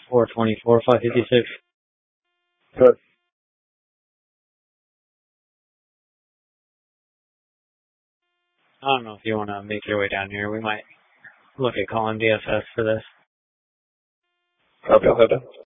424, 556. Good. I don't know if you want to make your way down here. We might look at calling DFS for this. Copy, I'll head down.